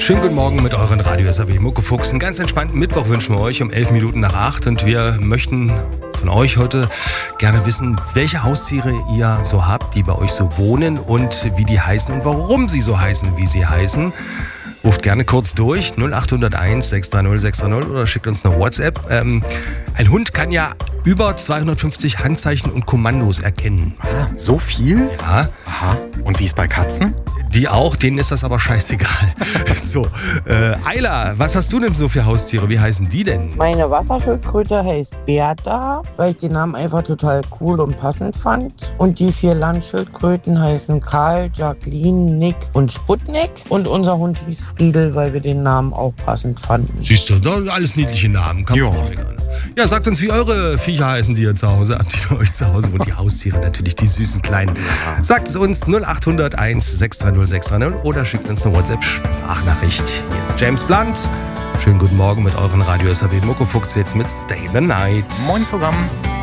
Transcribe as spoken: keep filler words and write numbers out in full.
Schönen guten Morgen mit euren Radio S A W Muckefuchs. Einen ganz entspannten Mittwoch wünschen wir euch um elf Minuten nach acht. Und wir möchten von euch heute gerne wissen, welche Haustiere ihr so habt, die bei euch so wohnen und wie die heißen und warum sie so heißen, wie sie heißen. Ruft gerne kurz durch, null acht null eins sechs drei null sechs drei null oder schickt uns eine WhatsApp. Ähm, ein Hund kann ja über zweihundertfünfzig Handzeichen und Kommandos erkennen. Ah, so viel? Ja. Aha. Und wie ist bei Katzen? Die auch, denen ist das aber scheißegal. So, äh, Ayla, was hast du denn so für Haustiere? Wie heißen die denn? Meine Wasserschildkröte heißt Bertha, weil ich den Namen einfach total cool und passend fand. Und die vier Landschildkröten heißen Karl, Jacqueline, Nick und Sputnik. Und unser Hund hieß Friedel, weil wir den Namen auch passend fanden. Siehst du, da alles niedliche Namen. Kann man auch egal. Ja, sagt uns, wie eure Viecher heißen, die ihr zu Hause habt, die bei euch zu Hause wohnen. Die Haustiere natürlich, die süßen Kleinen. Sagt es uns null acht null eins sechs drei null sechs drei null oder schickt uns eine WhatsApp-Sprachnachricht. Jetzt James Blunt. Schönen guten Morgen mit euren Radio S A W Muckefuchs jetzt mit Stay the Night. Moin zusammen.